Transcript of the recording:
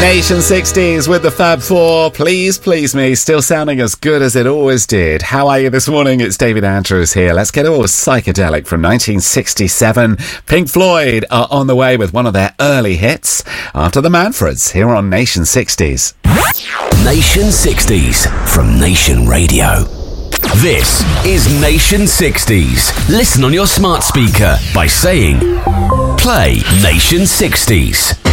Nation 60s with the Fab Four. Please, please me. Still sounding as good as it always did. How are you this morning? It's David Andrews here. Let's get all psychedelic from 1967. Pink Floyd are on the way with one of their early hits after the Manfreds here on Nation 60s. Nation 60s from Nation Radio. This is Nation 60s. Listen on your smart speaker by saying, play Nation 60s.